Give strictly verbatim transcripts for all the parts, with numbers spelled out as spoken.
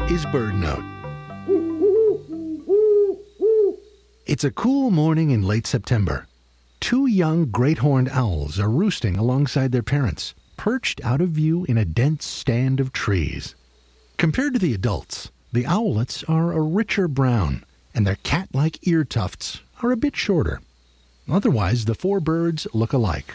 is Bird Note. It's a cool morning in late September. Two young great horned owls are roosting alongside their parents, perched out of view in a dense stand of trees. Compared to the adults, the owlets are a richer brown, and their cat-like ear tufts are a bit shorter. Otherwise, the four birds look alike.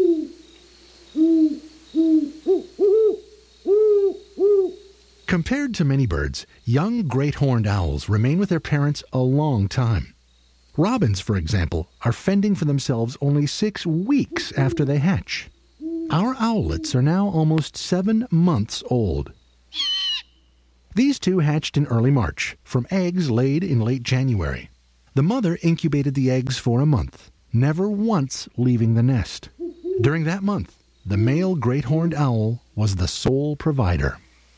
Compared to many birds, young great horned owls remain with their parents a long time. Robins, for example, are fending for themselves only six weeks after they hatch. Our owlets are now almost seven months old. These two hatched in early March, from eggs laid in late January. The mother incubated the eggs for a month, never once leaving the nest. During that month, the male great horned owl was the sole provider.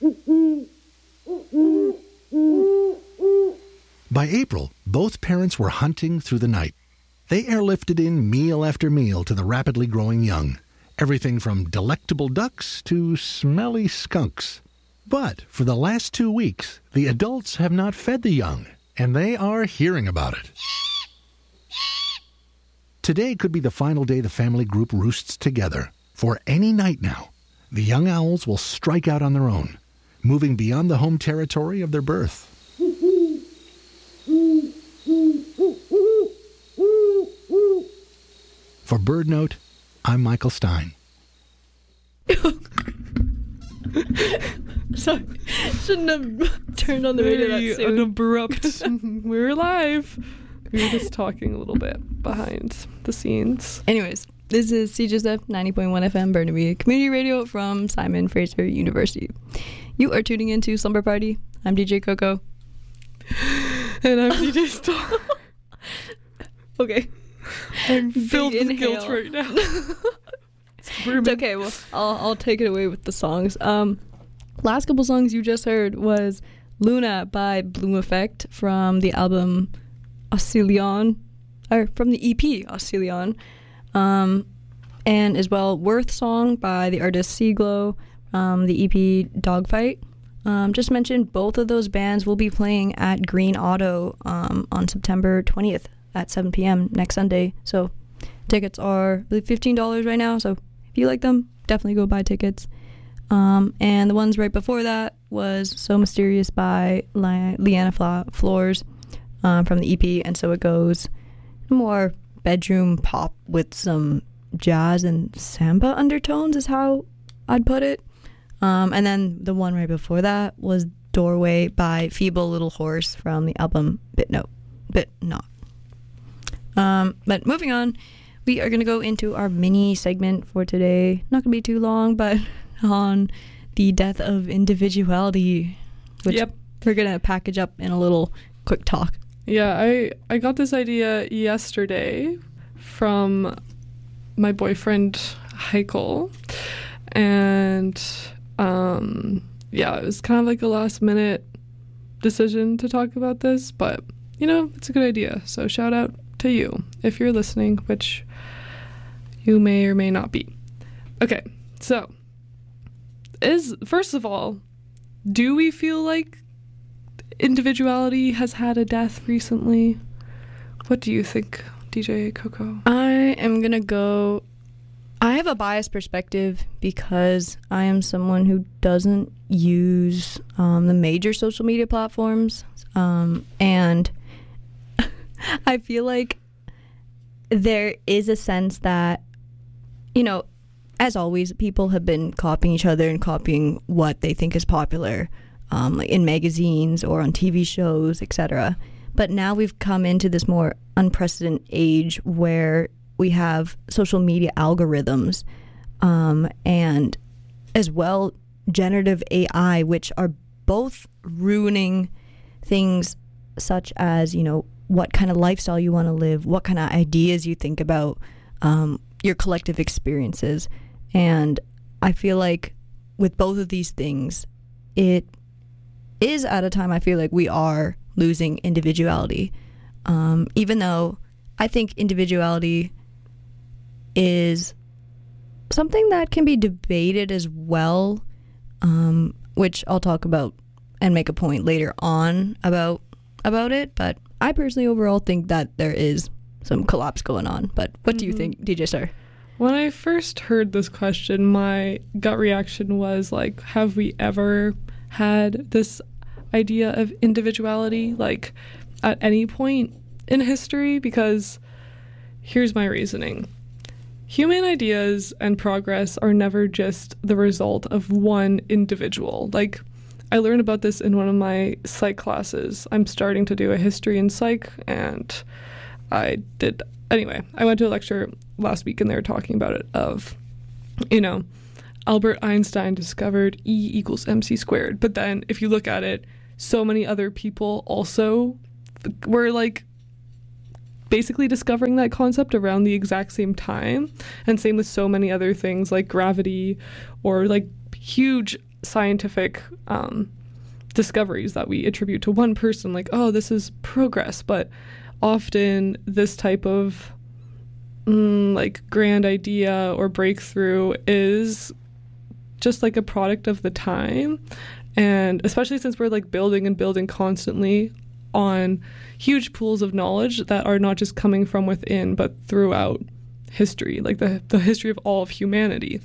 By April, both parents were hunting through the night. They airlifted in meal after meal to the rapidly growing young, everything from delectable ducks to smelly skunks. But for the last two weeks, the adults have not fed the young, and they are hearing about it. Today could be the final day the family group roosts together, for any night now, the young owls will strike out on their own, moving beyond the home territory of their birth. For Bird Note, I'm Michael Stein. Sorry, shouldn't have turned on the radio that soon. An abrupt. We're live. We were just talking a little bit behind the scenes. Anyways, this is C J S F ninety point one F M Burnaby Community Radio from Simon Fraser University. You are tuning into Slumber Party. I'm D J Coco. And I'm D J Star. Okay. I'm filled Big with guilt inhale. right now. It's okay. Well, I'll I'll take it away with the songs. Um, last couple songs you just heard was Luna by Bloom Effect from the album Oscillion, or from the E P Oscillion, um, and as well Worth Song by the artist Seaglow, um, the E P Dogfight. Um, just mentioned both of those bands will be playing at Green Auto um, on September twentieth at seven p.m. next Sunday. So tickets are I believe fifteen dollars right now. So if you like them, definitely go buy tickets. Um, and the ones right before that was So Mysterious by Le- Leanna Fla- Flores um, from the E P. And So It Goes, more bedroom pop with some jazz and samba undertones is how I'd put it. Um, and then the one right before that was Doorway by Feeble Little Horse from the album Bit Note. Bit Not. Um, but moving on, we are going to go into our mini segment for today. Not going to be too long, but on the death of individuality, which Yep. we're going to package up in a little quick talk. Yeah, I, I got this idea yesterday from my boyfriend, Heikel. And, um, yeah, it was kind of like a last minute decision to talk about this, but, you know, it's a good idea. So shout out to you if you're listening, which you may or may not be. Okay, so is first of all, do we feel like individuality has had a death recently? What do you think, D J Coco? I am going to go... I have a biased perspective because I am someone who doesn't use um, the major social media platforms. Um, and I feel like there is a sense that, you know, as always, people have been copying each other and copying what they think is popular, um, like in magazines or on T V shows, et cetera. But now we've come into this more unprecedented age where we have social media algorithms um, and as well generative A I, which are both ruining things such as, you know, what kind of lifestyle you want to live, what kind of ideas you think about, um, your collective experiences. And I feel like with both of these things, it is at a time I feel like we are losing individuality. Um, even though I think individuality is something that can be debated as well, um, which I'll talk about and make a point later on about about it. But I personally overall think that there is some collapse going on. But what mm-hmm. do you think, D J Star? When I first heard this question, my gut reaction was like, have we ever had this idea of individuality, like, at any point in history? Because here's my reasoning. Human ideas and progress are never just the result of one individual. Like, I learned about this in one of my psych classes. I'm starting to do a history in psych, and I did... Anyway, I went to a lecture last week, and they were talking about it, of, you know, Albert Einstein discovered E equals mc squared. But then, if you look at it, so many other people also were, like, basically discovering that concept around the exact same time. And same with so many other things like gravity or like huge scientific um, discoveries that we attribute to one person, like, oh, this is progress. But often this type of mm, like grand idea or breakthrough is just like a product of the time. And especially since we're like building and building constantly on huge pools of knowledge that are not just coming from within, but throughout history, like the, the history of all of humanity.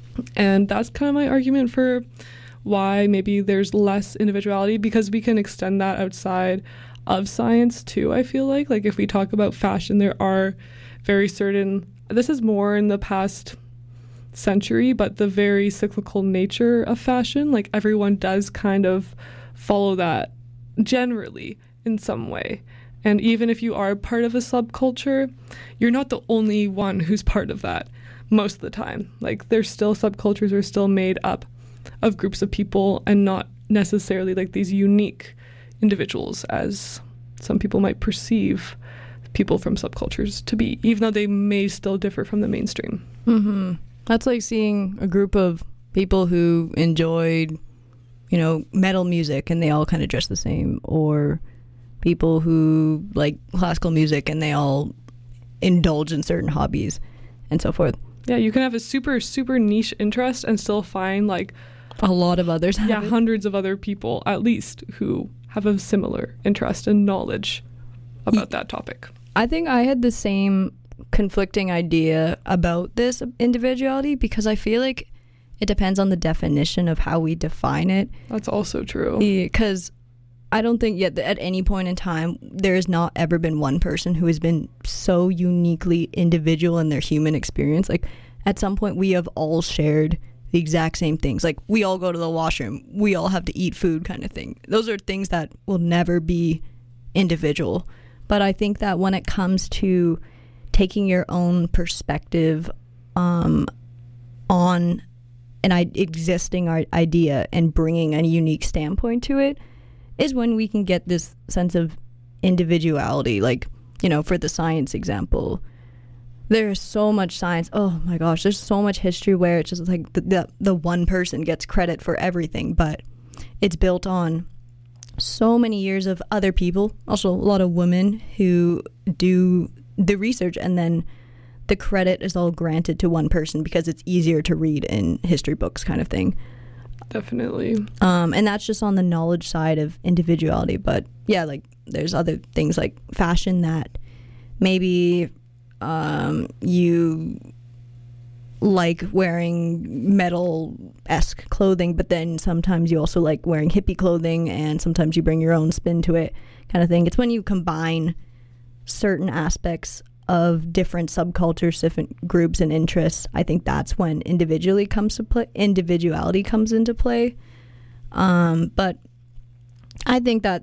And that's kind of my argument for why maybe there's less individuality, because we can extend that outside of science too, I feel like. Like if we talk about fashion, there are very certain, this is more in the past century, but the very cyclical nature of fashion, like everyone does kind of follow that generally in some way. And even if you are part of a subculture, you're not the only one who's part of that most of the time. Like there's still subcultures are still made up of groups of people and not necessarily like these unique individuals as some people might perceive people from subcultures to be, even though they may still differ from the mainstream. Mm-hmm. That's like seeing a group of people who enjoyed, you know, metal music and they all kind of dress the same, or people who like classical music and they all indulge in certain hobbies and so forth. Yeah, you can have a super, super niche interest and still find like a lot of others have yeah, it. hundreds of other people at least who have a similar interest and knowledge about that topic. I think I had the same conflicting idea about this individuality, because I feel like it depends on the definition of how we define it. That's also true. Because I don't think yet that at any point in time there has not ever been one person who has been so uniquely individual in their human experience. Like at some point we have all shared the exact same things. Like we all go to the washroom, we all have to eat food kind of thing. Those are things that will never be individual. But I think that when it comes to taking your own perspective um, on an I- existing idea and bringing a unique standpoint to it is when we can get this sense of individuality. Like, you know, for the science example, there's so much science. Oh my gosh, there's so much history where it's just like the, the the one person gets credit for everything, but it's built on so many years of other people, also a lot of women who do the research, and then the credit is all granted to one person because it's easier to read in history books kind of thing. Definitely. Um, and that's just on the knowledge side of individuality. But yeah, like there's other things like fashion that maybe um, you like wearing metal-esque clothing, but then sometimes you also like wearing hippie clothing, and sometimes you bring your own spin to it kind of thing. It's when you combine certain aspects of different subcultures, different groups and interests. I think that's when individually comes to play. Individuality comes into play. Um, but I think that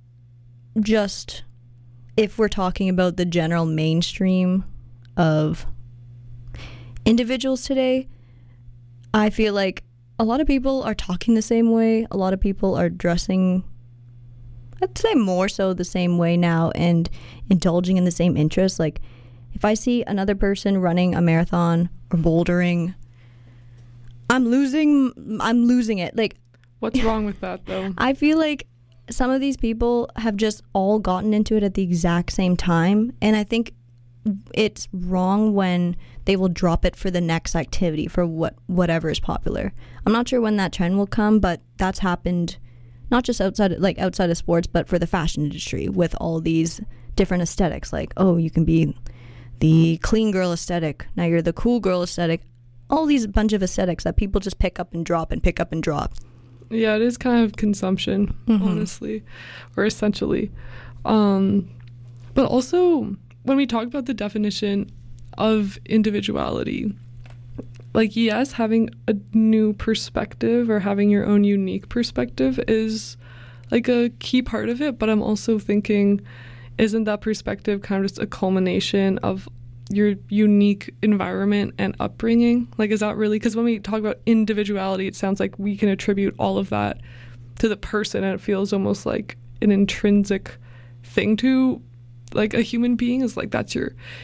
just if we're talking about the general mainstream of individuals today, I feel like a lot of people are talking the same way. A lot of people are dressing, I'd say more so the same way now, and indulging in the same interests. Like if I see another person running a marathon or bouldering, I'm losing I'm losing it. Like, what's wrong with that though? I feel like some of these people have just all gotten into it at the exact same time, and I think it's wrong when they will drop it for the next activity, for what whatever is popular. I'm not sure when that trend will come, but that's happened not just outside like outside of sports, but for the fashion industry with all these different aesthetics. Like, oh, you can be the clean girl aesthetic, now you're the cool girl aesthetic. All these bunch of aesthetics that people just pick up and drop and pick up and drop. Yeah, it is kind of consumption, mm-hmm. honestly, or essentially. Um, but also, when we talk about the definition of individuality, like, yes, having a new perspective or having your own unique perspective is like a key part of it. But I'm also thinking, isn't that perspective kind of just a culmination of your unique environment and upbringing? Like, is that really, because when we talk about individuality, it sounds like we can attribute all of that to the person, and it feels almost like an intrinsic thing to like a human being, is like that's your